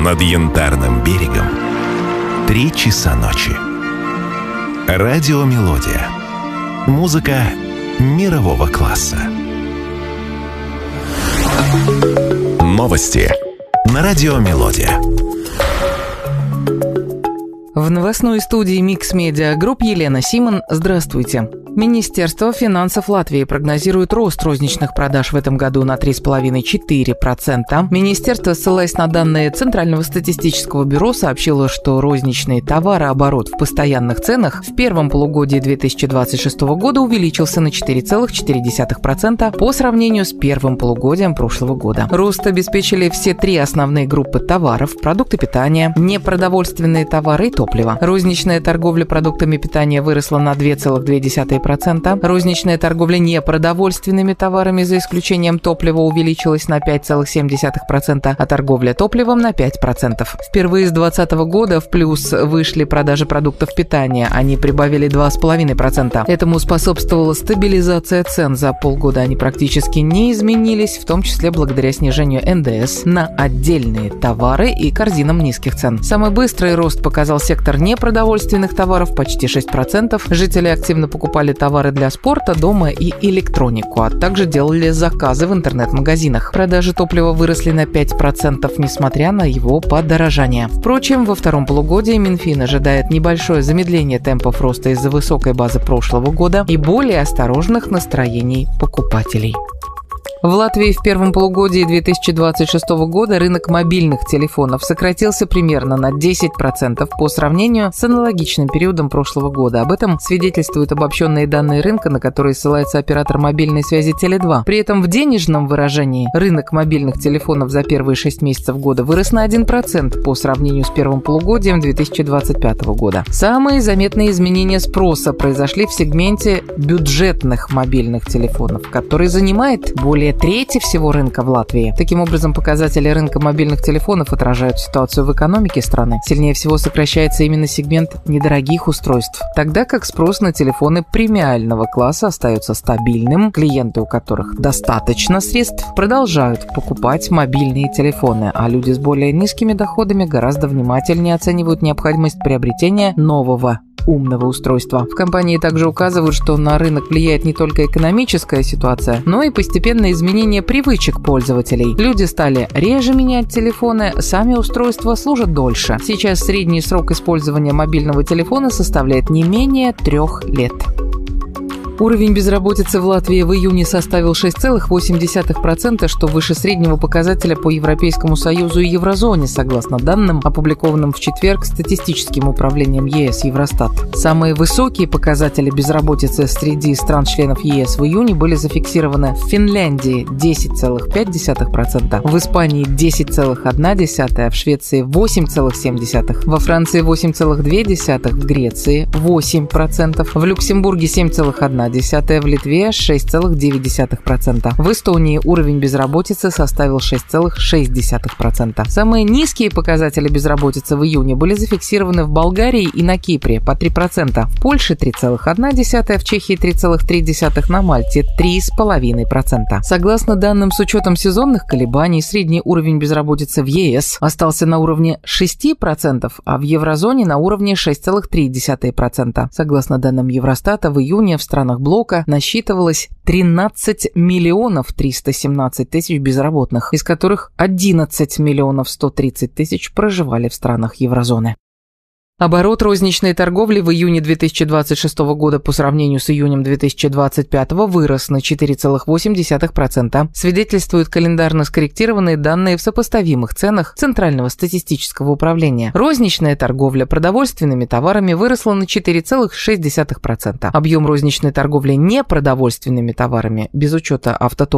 Над Янтарным берегом 3 часа ночи. Радиомелодия. Музыка мирового класса. Новости на Радиомелодия. В новостной студии Mix Media Group Елена Симон. Здравствуйте. Министерство финансов Латвии прогнозирует рост розничных продаж в этом году на 3,5–4%. Министерство, ссылаясь на данные Центрального статистического бюро, сообщило, что розничный товарооборот в постоянных ценах в первом полугодии 2026 года увеличился на 4,4% по сравнению с первым полугодием прошлого года. Рост обеспечили все 3 основные группы товаров – продукты питания, непродовольственные товары и топливо. Розничная торговля продуктами питания выросла на 2,2%. Розничная торговля непродовольственными товарами, за исключением топлива, увеличилась на 5,7%, а торговля топливом на 5%. Впервые с 2020 года в плюс вышли продажи продуктов питания. Они прибавили 2,5%. Этому способствовала стабилизация цен. За полгода они практически не изменились, в том числе благодаря снижению НДС на отдельные товары и корзинам низких цен. Самый быстрый рост показал сектор непродовольственных товаров – почти 6%. Жители активно покупали товары для спорта, дома и электронику, а также делали заказы в интернет-магазинах. Продажи топлива выросли на 5%, несмотря на его подорожание. Впрочем, во втором полугодии Минфин ожидает небольшое замедление темпов роста из-за высокой базы прошлого года и более осторожных настроений покупателей. В Латвии в первом полугодии 2026 года рынок мобильных телефонов сократился примерно на 10% по сравнению с аналогичным периодом прошлого года. Об этом свидетельствуют обобщенные данные рынка, на которые ссылается оператор мобильной связи Теле2. При этом в денежном выражении рынок мобильных телефонов за первые 6 месяцев года вырос на 1% по сравнению с первым полугодием 2025 года. Самые заметные изменения спроса произошли в сегменте бюджетных мобильных телефонов, который занимает более трети всего рынка в Латвии. Таким образом, показатели рынка мобильных телефонов отражают ситуацию в экономике страны. Сильнее всего сокращается именно сегмент недорогих устройств, тогда как спрос на телефоны премиального класса остается стабильным. Клиенты, у которых достаточно средств, продолжают покупать мобильные телефоны, а люди с более низкими доходами гораздо внимательнее оценивают необходимость приобретения нового умного устройства. В компании также указывают, что на рынок влияет не только экономическая ситуация, но и постепенное изменение привычек пользователей. Люди стали реже менять телефоны, сами устройства служат дольше. Сейчас средний срок использования мобильного телефона составляет не менее 3 лет. Уровень безработицы в Латвии в июне составил 6,8%, что выше среднего показателя по Европейскому Союзу и Еврозоне, согласно данным, опубликованным в четверг статистическим управлением ЕС Евростат. Самые высокие показатели безработицы среди стран-членов ЕС в июне были зафиксированы в Финляндии – 10,5%, в Испании – 10,1%, в Швеции – 8,7%, во Франции – 8,2%, в Греции – 8%, в Люксембурге – 7,1%, в Литве 6,9%. В Эстонии уровень безработицы составил 6,6%. Самые низкие показатели безработицы в июне были зафиксированы в Болгарии и на Кипре по 3%, в Польше 3,1%, в Чехии 3,3%, на Мальте 3,5%. Согласно данным с учетом сезонных колебаний, средний уровень безработицы в ЕС остался на уровне 6%, а в Еврозоне на уровне 6,3%. Согласно данным Евростата, в июне в странах блока насчитывалось 13 миллионов 317 тысяч безработных, из которых 11 миллионов 130 тысяч проживали в странах еврозоны. Оборот розничной торговли в июне 2026 года по сравнению с июнем 2025 вырос на 4,8%, свидетельствуют календарно скорректированные данные в сопоставимых ценах Центрального статистического управления. Розничная торговля продовольственными товарами выросла на 4,6%. Объем розничной торговли непродовольственными товарами, без учета автотопливных